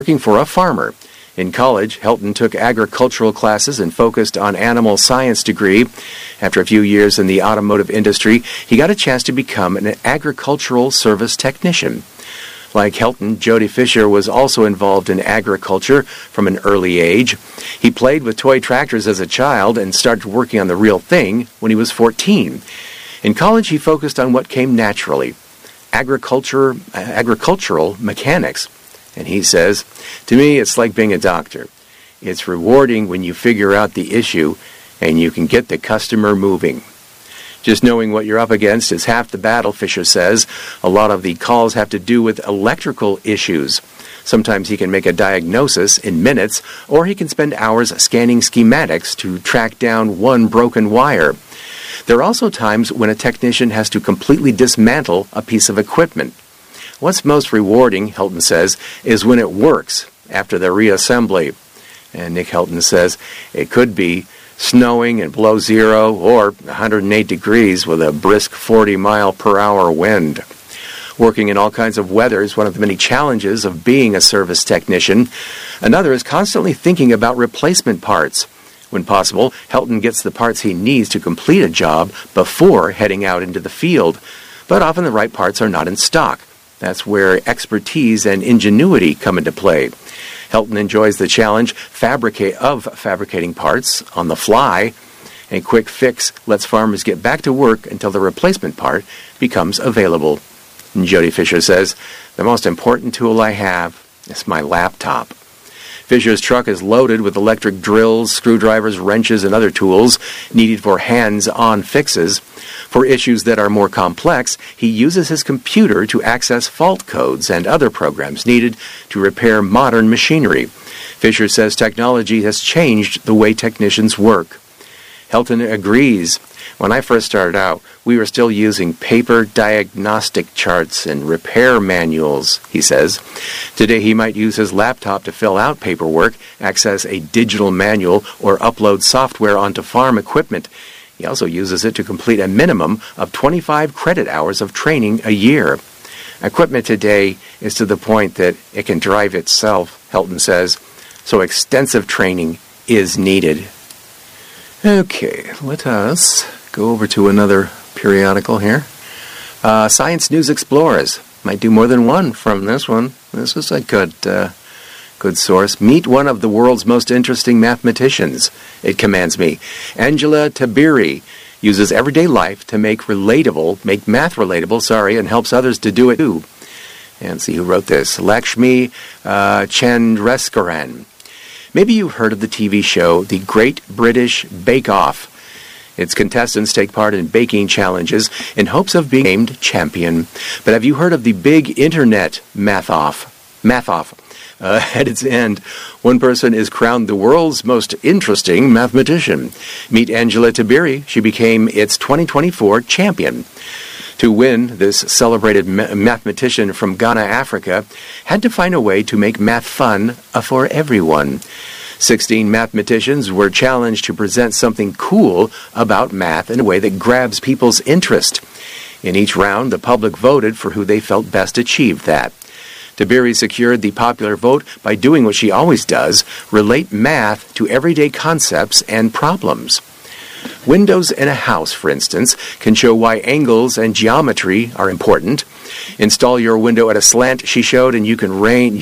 working for a farmer. In college, Helton took agricultural classes and focused on animal science degree. After a few years in the automotive industry, he got a chance to become an agricultural service technician. Like Helton, Jody Fisher was also involved in agriculture from an early age. He played with toy tractors as a child and started working on the real thing when he was 14. In college, he focused on what came naturally, agricultural mechanics. And he says, "To me, it's like being a doctor. It's rewarding when you figure out the issue and you can get the customer moving." Just knowing what you're up against is half the battle, Fisher says. A lot of the calls have to do with electrical issues. Sometimes he can make a diagnosis in minutes, or he can spend hours scanning schematics to track down one broken wire. There are also times when a technician has to completely dismantle a piece of equipment. What's most rewarding, Helton says, is when it works after the reassembly. And Nick Helton says it could be snowing and below zero or 108 degrees with a brisk 40-mile-per-hour wind. Working in all kinds of weather is one of the many challenges of being a service technician. Another is constantly thinking about replacement parts. When possible, Helton gets the parts he needs to complete a job before heading out into the field. But often the right parts are not in stock. That's where expertise and ingenuity come into play. Helton enjoys the challenge of fabricating parts on the fly. A quick fix lets farmers get back to work until the replacement part becomes available. And Jody Fisher says, "The most important tool I have is my laptop." Fisher's truck is loaded with electric drills, screwdrivers, wrenches, and other tools needed for hands-on fixes. For issues that are more complex, he uses his computer to access fault codes and other programs needed to repair modern machinery. Fisher says technology has changed the way technicians work. Helton agrees. "When I first started out, we were still using paper diagnostic charts and repair manuals," he says. Today he might use his laptop to fill out paperwork, access a digital manual, or upload software onto farm equipment. He also uses it to complete a minimum of 25 credit hours of training a year. Equipment today is to the point that it can drive itself, Helton says, so extensive training is needed. Okay, let us go over to another periodical here. Science News Explorers. Might do more than one from this one. This is a good source. "Meet one of the world's most interesting mathematicians," it commands me. Angela Tabiri uses everyday life to make math relatable, and helps others to do it too. And see who wrote this. Lakshmi Chandrasekaran. Maybe you've heard of the TV show The Great British Bake Off. Its contestants take part in baking challenges in hopes of being named champion. But have you heard of the big internet Math Off? At its end, one person is crowned the world's most interesting mathematician. Meet Angela Tabiri. She became its 2024 champion. To win, this celebrated mathematician from Ghana, Africa, had to find a way to make math fun for everyone. 16 mathematicians were challenged to present something cool about math in a way that grabs people's interest. In each round, the public voted for who they felt best achieved that. Tabiri secured the popular vote by doing what she always does, relate math to everyday concepts and problems. Windows in a house, for instance, can show why angles and geometry are important. Install your window at a slant, she showed, and you can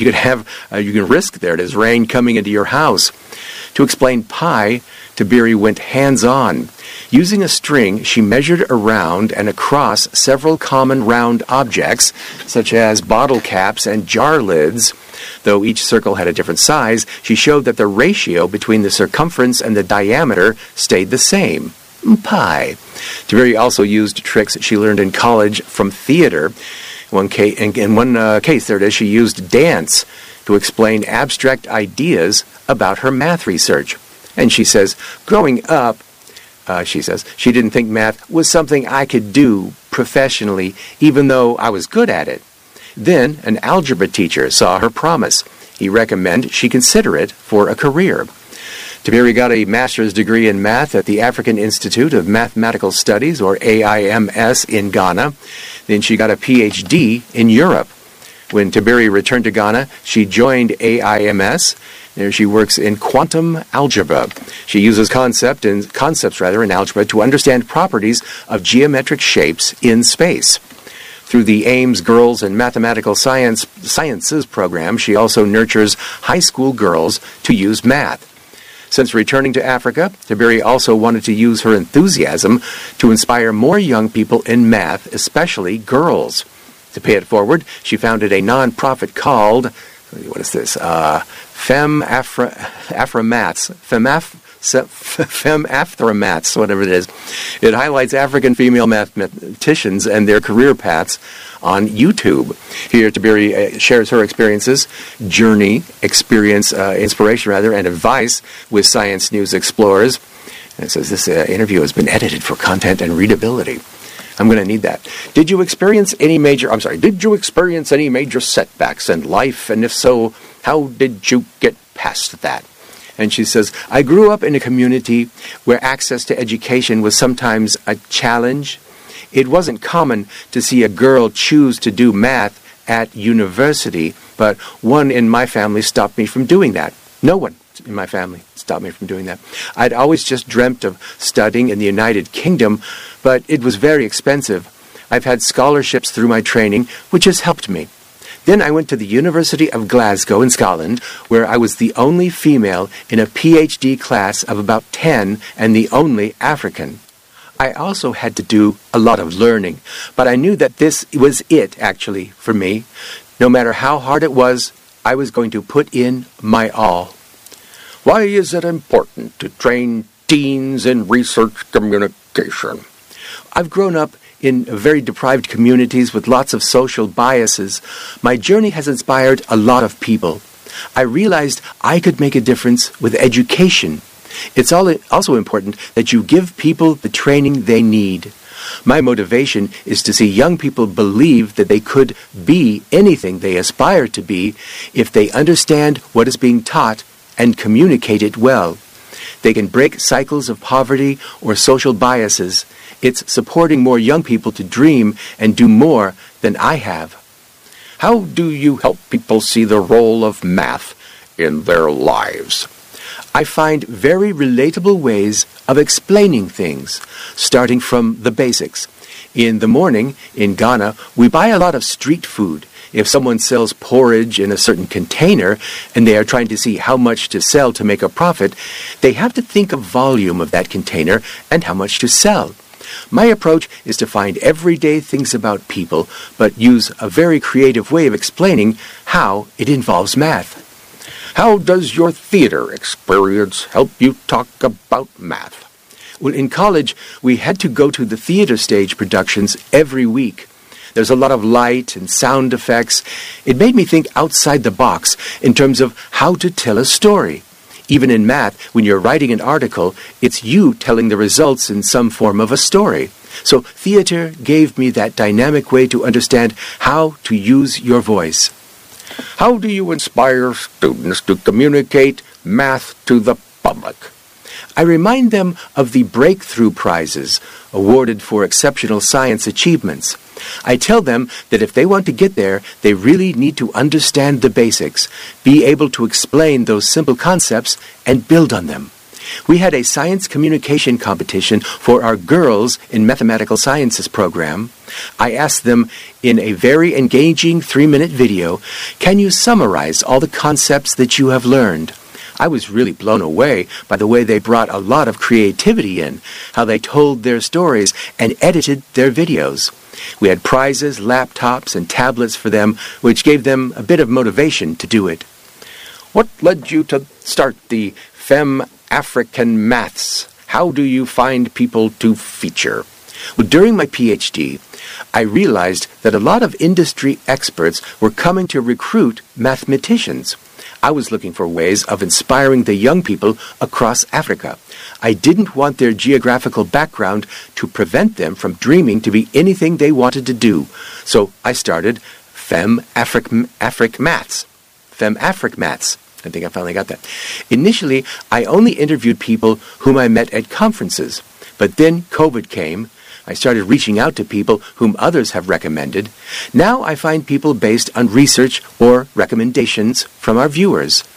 risk rain coming into your house. To explain pi, Tabiri went hands-on. Using a string, she measured around and across several common round objects, such as bottle caps and jar lids. Though each circle had a different size, she showed that the ratio between the circumference and the diameter stayed the same. Pi. Tabiri also used tricks she learned in college from theater. In one case, she used dance to explain abstract ideas about her math research. And she says, growing up, she didn't think math was something I could do professionally, even though I was good at it. Then an algebra teacher saw her promise. He recommended she consider it for a career. Tabiri got a master's degree in math at the African Institute of Mathematical Studies, or AIMS, in Ghana. Then she got a PhD in Europe. When Tiberi returned to Ghana, she joined AIMS. There she works in quantum algebra. She uses concepts in algebra to understand properties of geometric shapes in space. Through the AIMS Girls in Mathematical Sciences program, she also nurtures high school girls to use math. Since returning to Africa, Tiberi also wanted to use her enthusiasm to inspire more young people in math, especially girls. To pay it forward, she founded a non-profit called, what is this, FemAfthramats, whatever it is. It highlights African female mathematicians and their career paths on YouTube. Here, Tiberi shares her inspiration, and advice with Science News Explorers. And it says this interview has been edited for content and readability. I'm going to need that. Did you experience any major setbacks in life? And if so, how did you get past that? And she says, I grew up in a community where access to education was sometimes a challenge. It wasn't common to see a girl choose to do math at university, but one in my family stopped me from doing that. No one in my family stopped me from doing that. I'd always just dreamt of studying in the United Kingdom, but it was very expensive. I've had scholarships through my training, which has helped me. Then I went to the University of Glasgow in Scotland, where I was the only female in a PhD class of about 10 and the only African. I also had to do a lot of learning, but I knew that this was it, actually, for me. No matter how hard it was, I was going to put in my all. Why is it important to train teens in research communication? I've grown up in very deprived communities with lots of social biases. My journey has inspired a lot of people. I realized I could make a difference with education. It's also important that you give people the training they need. My motivation is to see young people believe that they could be anything they aspire to be if they understand what is being taught and communicate it well. They can break cycles of poverty or social biases. It's supporting more young people to dream and do more than I have. How do you help people see the role of math in their lives? I find very relatable ways of explaining things, starting from the basics. In the morning, in Ghana, we buy a lot of street food. If someone sells porridge in a certain container and they are trying to see how much to sell to make a profit, they have to think of volume of that container and how much to sell. My approach is to find everyday things about people, but use a very creative way of explaining how it involves math. How does your theater experience help you talk about math? Well, in college, we had to go to the theater stage productions every week. There's a lot of light and sound effects. It made me think outside the box in terms of how to tell a story. Even in math, when you're writing an article, it's you telling the results in some form of a story. So theater gave me that dynamic way to understand how to use your voice. How do you inspire students to communicate math to the public? I remind them of the breakthrough prizes awarded for exceptional science achievements. I tell them that if they want to get there, they really need to understand the basics, be able to explain those simple concepts, and build on them. We had a science communication competition for our Girls in Mathematical Sciences program. I asked them in a very engaging 3-minute video, can you summarize all the concepts that you have learned? I was really blown away by the way they brought a lot of creativity in, how they told their stories and edited their videos. We had prizes, laptops, and tablets for them, which gave them a bit of motivation to do it. What led you to start the Fem African Maths? How do you find people to feature? Well, during my PhD, I realized that a lot of industry experts were coming to recruit mathematicians. I was looking for ways of inspiring the young people across Africa. I didn't want their geographical background to prevent them from dreaming to be anything they wanted to do. So I started Fem Afric Maths. Fem Afric Maths. I think I finally got that. Initially, I only interviewed people whom I met at conferences. But then COVID came. I started reaching out to people whom others have recommended. Now I find people based on research or recommendations from our viewers.